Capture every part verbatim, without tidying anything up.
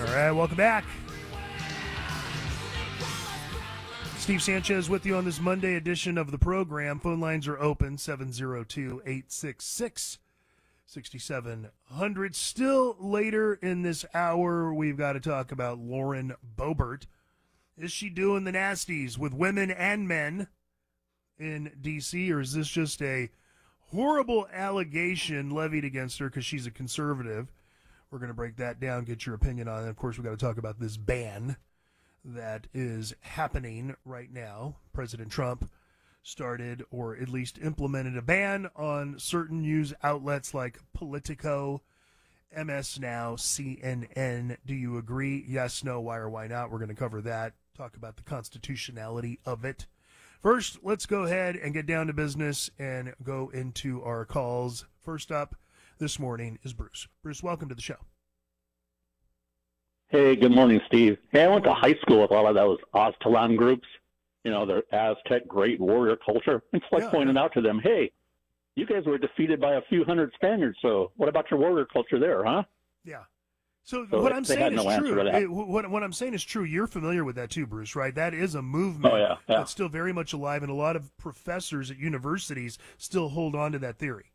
All right, welcome back. Steve Sanchez with you on this Monday edition of the program. Phone lines are open, seven oh two, eight six six, six seven zero zero. Still later in this hour, we've got to talk about Lauren Boebert. Is she doing the nasties with women and men in D C, or is this just a horrible allegation levied against her because she's a conservative? We're going to break that down, get your opinion on it. Of course, we've got to talk about this ban that is happening right now. President Trump started, or at least implemented, a ban on certain news outlets like Politico, M S Now, C N N. Do you agree? Yes, no, why or why not? We're going to cover that, talk about the constitutionality of it. First, let's go ahead and get down to business and go into our calls. First up this morning is Bruce. Bruce, welcome to the show. Hey, good morning, Steve. Hey, I went to high school with a lot of those Aztlan groups, you know, their Aztec great warrior culture. It's like Yeah, pointing yeah. out to them, hey, you guys were defeated by a few hundred Spaniards, so what about your warrior culture there, huh? Yeah. So, So what I'm they saying had is no answer true. to that. It- what, what I'm saying is true. You're familiar with that too, Bruce, right? That is a movement Oh, yeah, yeah. that's still very much alive, and a lot of professors at universities still hold on to that theory.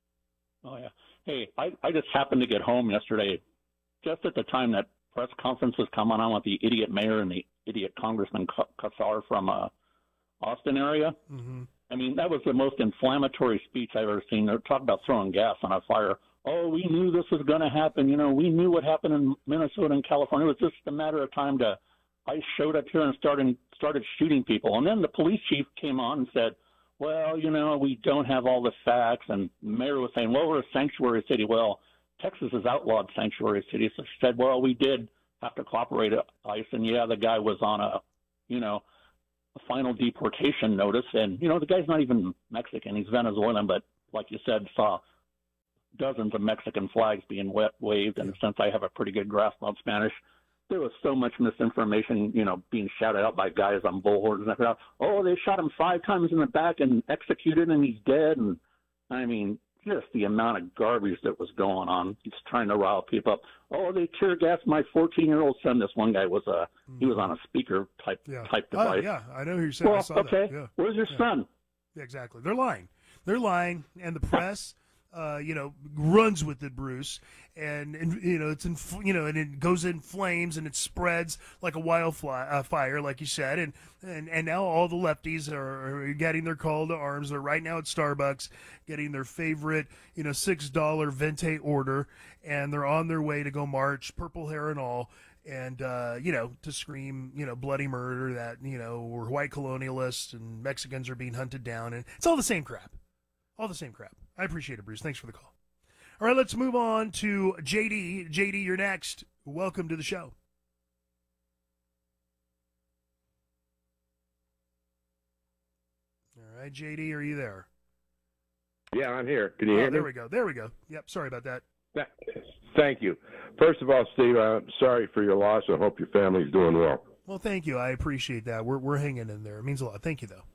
Oh, yeah. Hey, I, I just happened to get home yesterday just at the time that press conference was coming on with the idiot mayor and the idiot Congressman Kassar from uh, Austin area. Mm-hmm. I mean, that was the most inflammatory speech I've ever seen. They're talking about throwing gas on a fire. Oh, we knew this was going to happen. You know, we knew what happened in Minnesota and California. It was just a matter of time to ICE showed up here and started, started shooting people. And then the police chief came on and said, well, you know, we don't have all the facts. And the mayor was saying, well, we're a sanctuary city. Well, Texas has outlawed sanctuary cities. So she said, well, we did have to cooperate with ICE. And, yeah, the guy was on a, you know, a final deportation notice. And, you know, the guy's not even Mexican. He's Venezuelan. But like you said, saw dozens of Mexican flags being wet, waved. And since I have a pretty good grasp on Spanish, there was so much misinformation, you know, being shouted out by guys on bullhorns and everything. Oh, they shot him five times in the back and executed him. He's dead. And, I mean, just the amount of garbage that was going on. He's trying to rile people up. Oh, they tear gassed my fourteen-year-old son. This one guy was a he was on a speaker type Yeah. type Oh, device. yeah, I know who you're saying. I Well, saw okay. that. Yeah. Where's your Yeah. son? Yeah, exactly. They're lying. They're lying, and the press, uh, you know, runs with it, Bruce. And, and you know, it's in, you know, and it goes in flames and it spreads like a wildfire, uh, fire, like you said. And, and and now all the lefties are, are getting their call to arms. They're right now at Starbucks getting their favorite, you know, six dollar Venti order, and they're on their way to go march, purple hair and all. And, uh, you know, to scream, you know, bloody murder that, you know, we're white colonialists and Mexicans are being hunted down. And it's all the same crap. All the same crap. I appreciate it, Bruce. Thanks for the call. All right, let's move on to J D. J D, you're next. Welcome to the show. All right, J D, are you there? Yeah, I'm here. Can you Oh, hear me? there we go. There we go. Yep, sorry about that. Th- Thank you. First of all, Steve, I'm sorry for your loss. I hope your family's doing well. Well, thank you. I appreciate that. We're we're hanging in there. It means a lot. Thank you, though.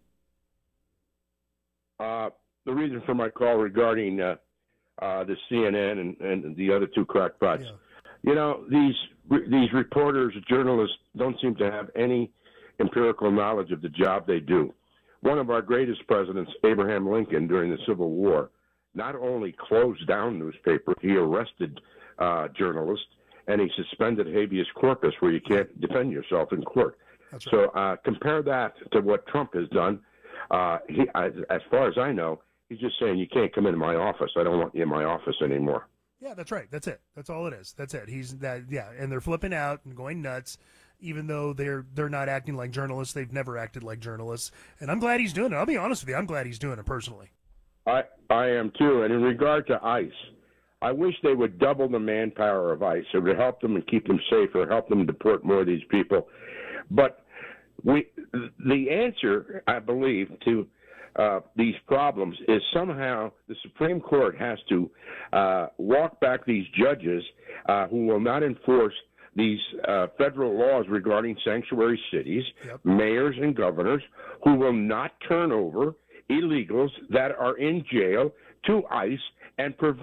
Uh, the reason for my call regarding uh, uh, the C N N and, and the other two crackpots, Yeah. you know, these these reporters, journalists, don't seem to have any empirical knowledge of the job they do. One of our greatest presidents, Abraham Lincoln, during the Civil War, not only closed down newspapers, he arrested uh, journalists, and he suspended habeas corpus, where you can't defend yourself in court. That's right. So uh, compare that to what Trump has done. Uh, he, as, as far as I know, he's just saying, you can't come into my office. I don't want you in my office anymore. Yeah, that's right. That's it. That's all it is. That's it. He's that. Yeah, and they're flipping out and going nuts, even though they're they're not acting like journalists. They've never acted like journalists, and I'm glad he's doing it. I'll be honest with you. I'm glad he's doing it personally. I I am too. And in regard to ICE, I wish they would double the manpower of ICE. It would help them and keep them safer, help them deport more of these people. But we the answer, I believe, to uh, these problems is somehow the Supreme Court has to uh, walk back these judges uh, who will not enforce these uh, federal laws regarding sanctuary cities, Yep. mayors and governors, who will not turn over illegals that are in jail to ICE and prevent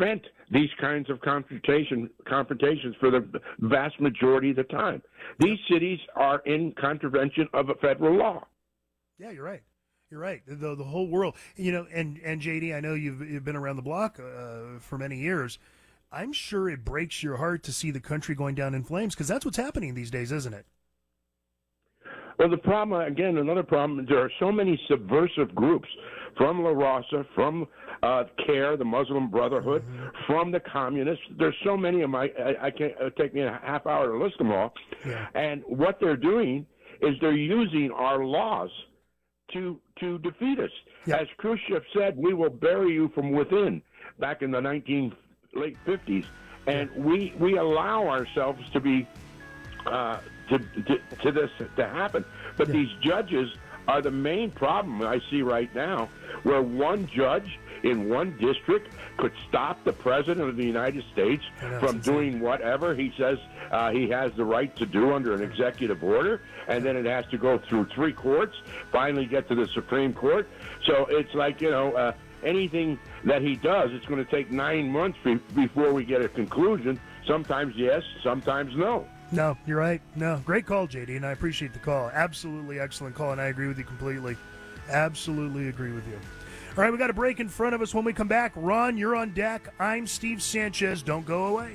these kinds of confrontation confrontations for the vast majority of the time. These cities are in contravention of a federal law. Yeah, you're right. You're right. The the whole world, you know, and, and J D, I know you've, you've been around the block uh, for many years. I'm sure it breaks your heart to see the country going down in flames, because that's what's happening these days, isn't it? Well, the problem, again, another problem, there are so many subversive groups from La Raza, from uh, CARE, the Muslim Brotherhood, mm-hmm. from the communists. There's so many of them, I, I, I can't uh, take me a half hour to list them all. Yeah. And what they're doing is they're using our laws to to defeat us. Yeah. As Khrushchev said, we will bury you from within back in the nineteen late fifties, and yeah. we we allow ourselves to be uh, to, to to this to happen. But yeah. these judges are the main problem I see right now, where one judge in one district could stop the president of the United States from doing whatever he says uh, he has the right to do under an executive order, and then it has to go through three courts, finally get to the Supreme Court. So it's like, you know, uh, anything that he does, it's going to take nine months be- before we get a conclusion. Sometimes yes, sometimes no. No, you're right. No, great call, J D, and I appreciate the call. Absolutely excellent call, and I agree with you completely. Absolutely agree with you. All right, we got a break in front of us. When we come back, Ron, you're on deck. I'm Steve Sanchez. Don't go away.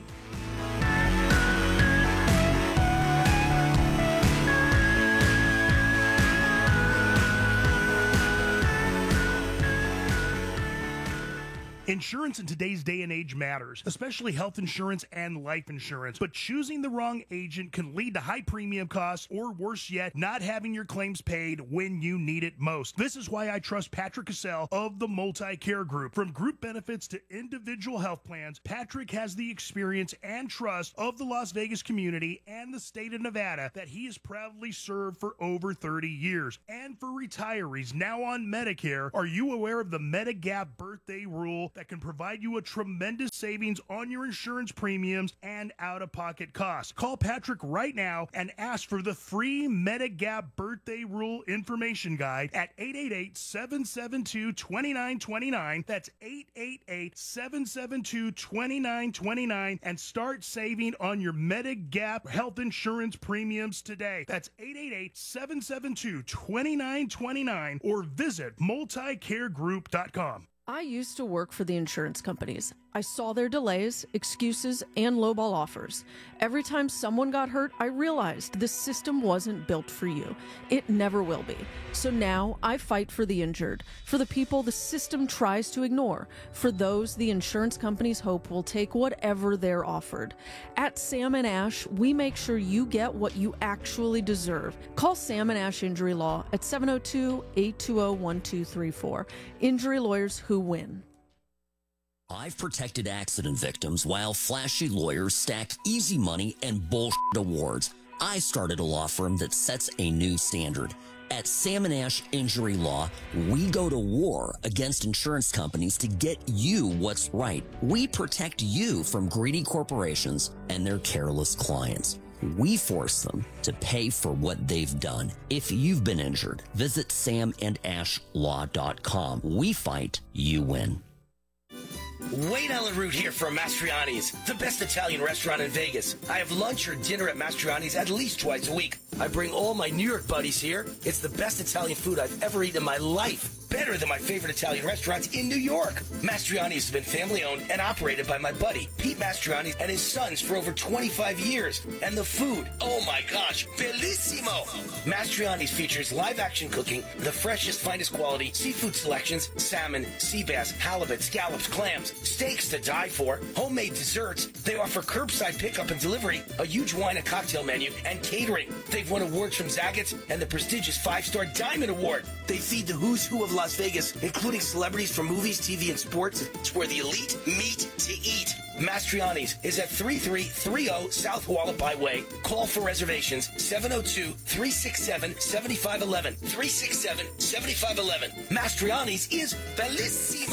Insurance in today's day and age matters, especially health insurance and life insurance. But choosing the wrong agent can lead to high premium costs, or worse yet, not having your claims paid when you need it most. This is why I trust Patrick Cassell of the Multi-Care Group. From group benefits to individual health plans, Patrick has the experience and trust of the Las Vegas community and the state of Nevada that he has proudly served for over thirty years. And for retirees now on Medicare, are you aware of the Medigap birthday rule that can provide you a tremendous savings on your insurance premiums and out-of-pocket costs? Call Patrick right now and ask for the free Medigap birthday rule information guide at eight eight eight, seven seven two, two nine two nine. That's eight eight eight, seven seven two, two nine two nine, and start saving on your Medigap health insurance premiums today. That's eight eight eight, seven seven two, two nine two nine, or visit multi care group dot com. I used to work for the insurance companies. I saw their delays, excuses, and lowball offers. Every time someone got hurt, I realized the system wasn't built for you. It never will be. So now I fight for the injured, for the people the system tries to ignore, for those the insurance companies hope will take whatever they're offered. At Sam and Ash, we make sure you get what you actually deserve. Call Sam and Ash Injury Law at seven oh two, eight two oh, one two three four. Injury lawyers who win. I've protected accident victims while flashy lawyers stack easy money and bullshit awards. I started a law firm that sets a new standard. At Sam and Ash Injury Law, we go to war against insurance companies to get you what's right. We protect you from greedy corporations and their careless clients. We force them to pay for what they've done. If you've been injured, visit sam and ash law dot com. We fight, you win. Wade Allen Root here from Mastriani's, the best Italian restaurant in Vegas. I have lunch or dinner at Mastriani's at least twice a week. I bring all my New York buddies here. It's the best Italian food I've ever eaten in my life. Better than my favorite Italian restaurants in New York. Mastriani's has been family-owned and operated by my buddy, Pete Mastriani, and his sons for over twenty-five years. And the food, oh my gosh, bellissimo! Mastriani's features live-action cooking, the freshest, finest quality, seafood selections, salmon, sea bass, halibut, scallops, clams, steaks to die for, homemade desserts. They offer curbside pickup and delivery, a huge wine and cocktail menu, and catering. They've won awards from Zaggett's and the prestigious five-star Diamond Award. They feed the who's who of Las Vegas, including celebrities from movies, T V, and sports. It's where the elite meet to eat. Mastriani's is at thirty-three thirty South Hualapai Way. Call for reservations seven oh two, three six seven, seven five one one. three six seven, seven five one one. Mastriani's is bellissimo.